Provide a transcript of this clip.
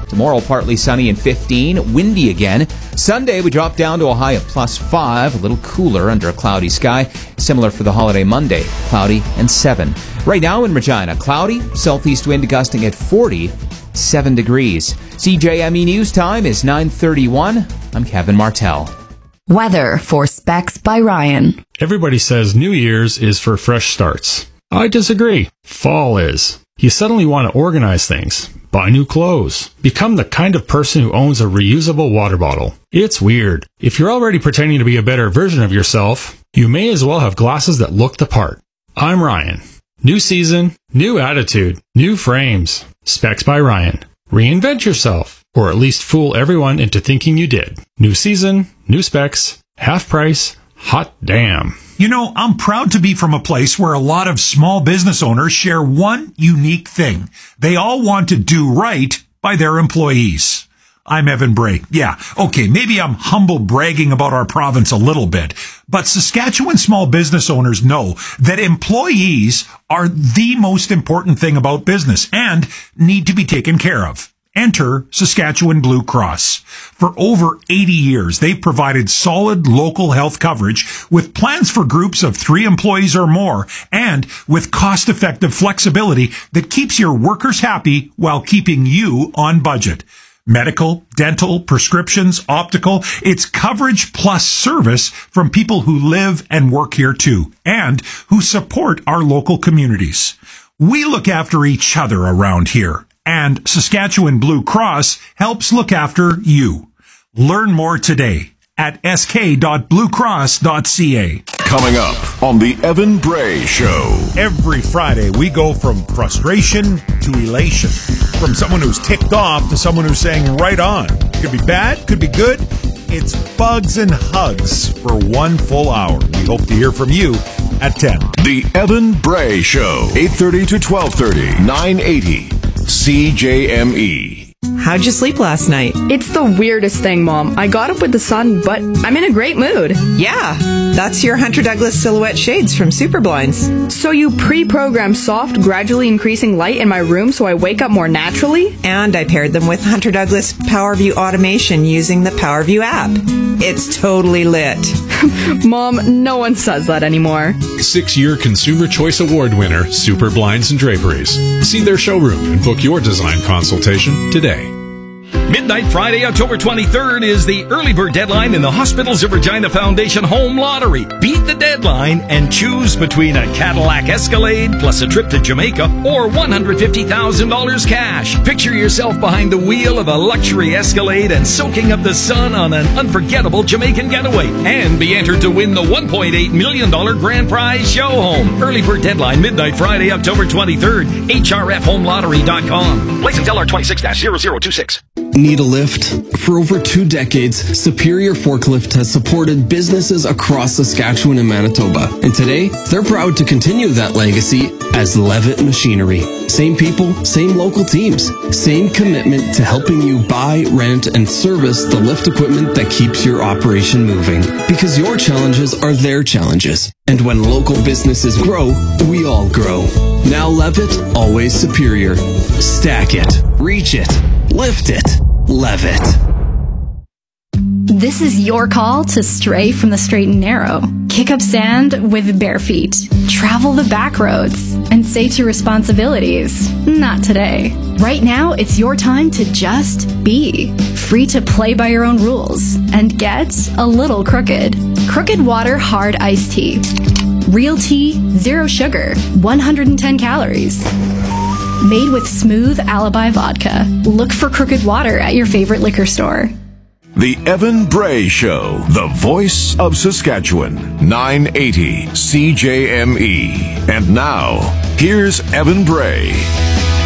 Tomorrow, partly sunny and 15, windy again. Sunday, we drop down to a high of +5, a little cooler under a cloudy sky. Similar for the holiday Monday, cloudy and 7. Right now in Regina, cloudy, southeast wind gusting at 47 degrees. CJME News Time is 9:31. I'm Kevin Martell. Weather for Specs by Ryan. Everybody says New Year's is for fresh starts. I disagree. Fall is. You suddenly want to organize things, buy new clothes, become the kind of person who owns a reusable water bottle. It's weird. If you're already pretending to be a better version of yourself, you may as well have glasses that look the part. I'm Ryan. New season, new attitude, new frames. Specs by Ryan. Reinvent yourself, or at least fool everyone into thinking you did. New season, new specs, half price, hot damn. You know, I'm proud to be from a place where a lot of small business owners share one unique thing. They all want to do right by their employees. I'm Evan Bray. Yeah, okay, maybe I'm humble bragging about our province a little bit, but Saskatchewan small business owners know that employees are the most important thing about business and need to be taken care of. Enter Saskatchewan Blue Cross. For over 80 years, they've provided solid local health coverage with plans for groups of 3 employees or more and with cost-effective flexibility that keeps your workers happy while keeping you on budget. Medical, dental, prescriptions, optical, it's coverage plus service from people who live and work here too and who support our local communities. We look after each other around here. And Saskatchewan Blue Cross helps look after you. Learn more today at sk.bluecross.ca. Coming up on the Evan Bray Show. Every Friday, we go from frustration to elation. From someone who's ticked off to someone who's saying right on. Could be bad, could be good. It's bugs and hugs for 1 full hour. We hope to hear from you at 10. The Evan Bray Show. 8:30 to 12:30. 980. CJME. How'd you sleep last night? It's the weirdest thing, Mom. I got up with the sun, but I'm in a great mood. Yeah, that's your Hunter Douglas Silhouette shades from Super Blinds. So you pre-programmed soft, gradually increasing light in my room so I wake up more naturally? And I paired them with Hunter Douglas PowerView automation using the PowerView app. It's totally lit. Mom, no one says that anymore. 6-year Consumer Choice Award winner, Super Blinds and Draperies. See their showroom and book your design consultation today. Midnight Friday, October 23rd is the early bird deadline in the Hospitals of Regina Foundation Home Lottery. Beat the deadline and choose between a Cadillac Escalade plus a trip to Jamaica or $150,000 cash. Picture yourself behind the wheel of a luxury Escalade and soaking up the sun on an unforgettable Jamaican getaway. And be entered to win the $1.8 million grand prize show home. Early bird deadline, midnight Friday, October 23rd. HRFHomeLottery.com. License LR 26-0026. Need a lift? For over 2 decades, Superior Forklift has supported businesses across Saskatchewan and Manitoba. And today, they're proud to continue that legacy as Levitt Machinery. Same people, same local teams, same commitment to helping you buy, rent, and service the lift equipment that keeps your operation moving. Because your challenges are their challenges. And when local businesses grow, we all grow. Now Levitt, always superior. Stack it, reach it, lift it, Levitt. This is your call to stray from the straight and narrow. Kick up sand with bare feet. Travel the back roads and say to responsibilities, not today. Right now, it's your time to just be. Free to play by your own rules and get a little crooked. Crooked Water Hard Iced Tea. Real tea, 0 sugar, 110 calories. Made with smooth Alibi vodka. Look for Crooked Water at your favorite liquor store. The Evan Bray Show, the voice of Saskatchewan, 980 CJME. And now, here's Evan Bray.